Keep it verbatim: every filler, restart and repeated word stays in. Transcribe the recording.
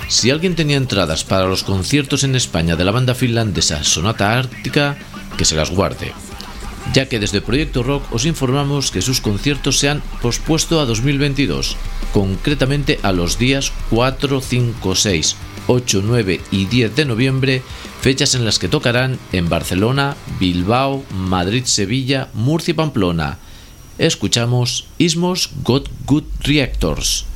Si alguien tenía entradas para los conciertos en España de la banda finlandesa Sonata Ártica, que se las guarde, ya que desde Proyecto Rock os informamos que sus conciertos se han pospuesto a dos mil veintidós, concretamente a los días cuatro, cinco, seis, ocho, nueve y diez de noviembre, fechas en las que tocarán en Barcelona, Bilbao, Madrid, Sevilla, Murcia y Pamplona. Escuchamos Ismos Got Good Reactors.